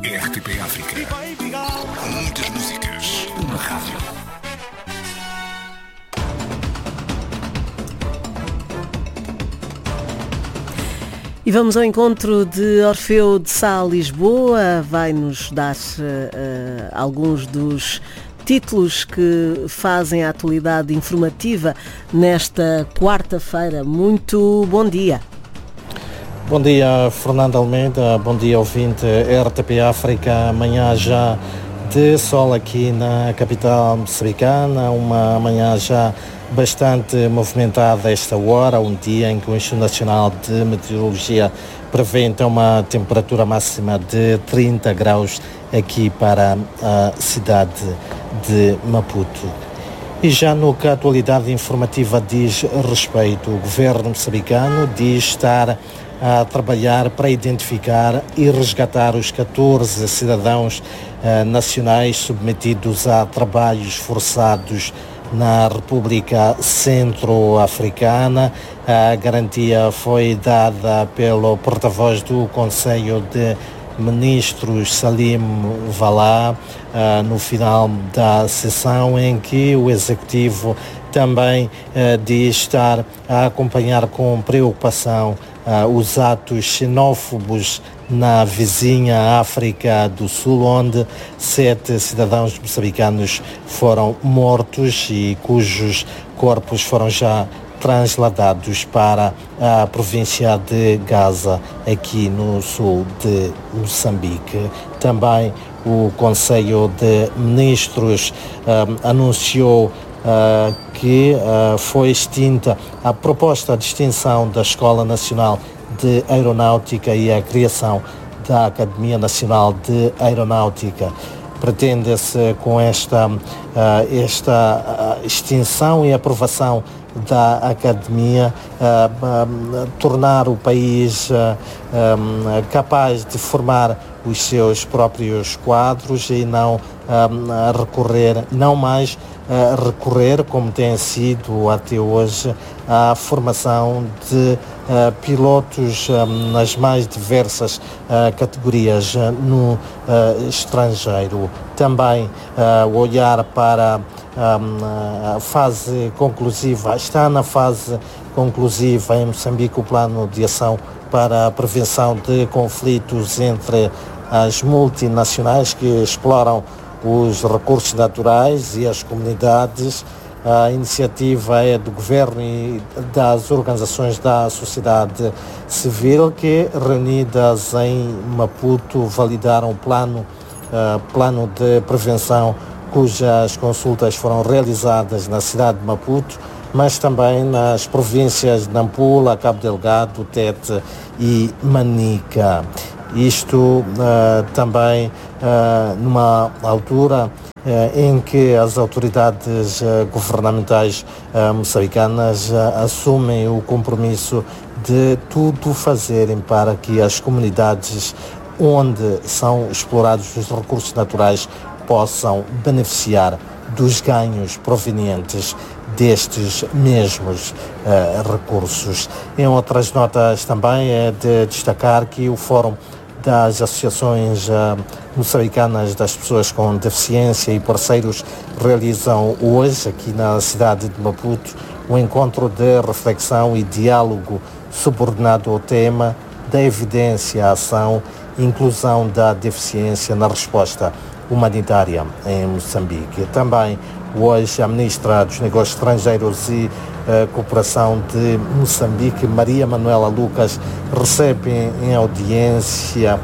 RTP África. Muitas músicas, uma rádio. E vamos ao encontro de Orfeu de Sá, Lisboa. Vai-nos dar alguns dos títulos que fazem a atualidade informativa nesta quarta-feira. Muito bom dia. Bom dia, Fernando Almeida. Bom dia, ouvinte RTP África. Amanhã já de sol aqui na capital moçambicana. Uma manhã já bastante movimentada esta hora, um dia em que o Instituto Nacional de Meteorologia prevê então uma temperatura máxima de 30 graus aqui para a cidade de Maputo. E já no que a atualidade informativa diz respeito, o governo moçambicano diz estar a trabalhar para identificar e resgatar os 14 cidadãos nacionais submetidos a trabalhos forçados na República Centro-Africana. A garantia foi dada pelo porta-voz do Conselho de Ministros, Salim Valá, no final da sessão, em que o Executivo também diz estar a acompanhar com preocupação os atos xenófobos na vizinha África do Sul, onde 7 cidadãos moçambicanos foram mortos e cujos corpos foram já transladados para a província de Gaza, aqui no sul de Moçambique. Também o Conselho de Ministros anunciou que foi extinta a proposta de extinção da Escola Nacional de Aeronáutica e a criação da Academia Nacional de Aeronáutica. Pretende-se com esta extinção e aprovação da Academia tornar o país capaz de formar os seus próprios quadros e não recorrer, como tem sido até hoje, à formação de pilotos nas mais diversas categorias no estrangeiro. Também olhar para a fase conclusiva. Está na fase conclusiva em Moçambique o plano de ação para a prevenção de conflitos entre as multinacionais que exploram os recursos naturais e as comunidades. A iniciativa é do Governo e das organizações da sociedade civil que, reunidas em Maputo, validaram o plano de prevenção, cujas consultas foram realizadas na cidade de Maputo, mas também nas províncias de Nampula, Cabo Delgado, Tete e Manica. Isto também numa altura em que as autoridades governamentais moçambicanas assumem o compromisso de tudo fazerem para que as comunidades onde são explorados os recursos naturais possam beneficiar dos ganhos provenientes destes mesmos recursos. Em outras notas também é de destacar que o Fórum das Associações Moçambicanas das Pessoas com Deficiência e parceiros realizam hoje, aqui na cidade de Maputo, um encontro de reflexão e diálogo subordinado ao tema da evidência, ação e inclusão da deficiência na resposta humanitária em Moçambique. Também hoje a Ministra dos Negócios Estrangeiros e Cooperação de Moçambique, Maria Manuela Lucas, recebe em audiência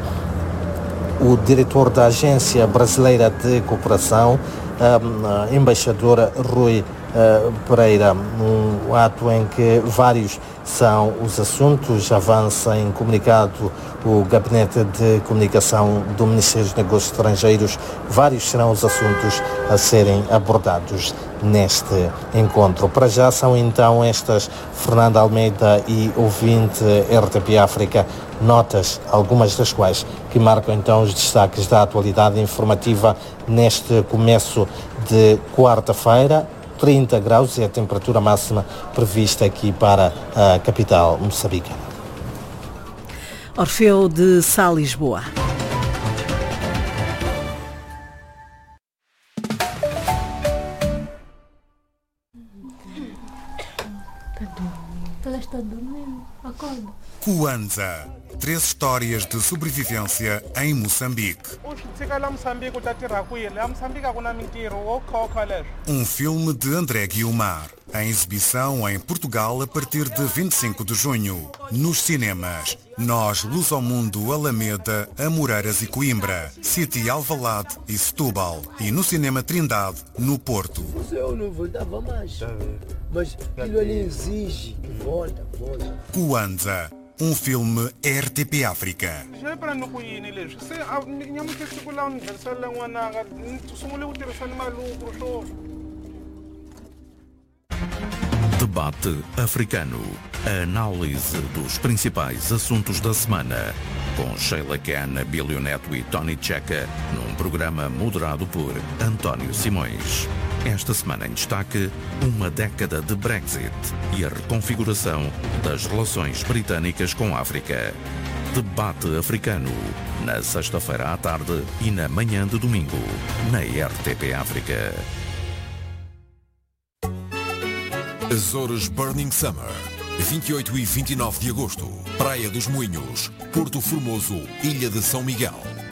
o diretor da Agência Brasileira de Cooperação, embaixador Rui Pereira, um ato em que vários são os assuntos. Avança em comunicado o Gabinete de Comunicação do Ministério dos Negócios Estrangeiros. Vários serão os assuntos a serem abordados neste encontro. Para já são então estas, Fernando Almeida e ouvinte RTP África, notas, algumas das quais que marcam então os destaques da atualidade informativa neste começo de quarta-feira. 30 graus é a temperatura máxima prevista aqui para a capital moçambicana. Orfeu de Sá, Lisboa. Kwanza. 3 histórias de sobrevivência em Moçambique. Um filme de André Guiomar. Em exibição em Portugal a partir de 25 de junho. Nos cinemas. Nós, Luz ao Mundo, Alameda, Amoreiras e Coimbra. City, Alvalade e Setúbal. E no Cinema Trindade, no Porto. Eu não voltava mais. Mas aquilo ali exige. Volta. Kwanza. Um filme RTP África. Debate africano. A análise dos principais assuntos da semana. Com Sheila Ken, Bílio Neto e Tony Checa, num programa moderado por António Simões. Esta semana em destaque, uma década de Brexit e a reconfiguração das relações britânicas com a África. Debate africano, na sexta-feira à tarde e na manhã de domingo, na RTP África. Açores Burning Summer, 28 e 29 de agosto, Praia dos Moinhos, Porto Formoso, Ilha de São Miguel.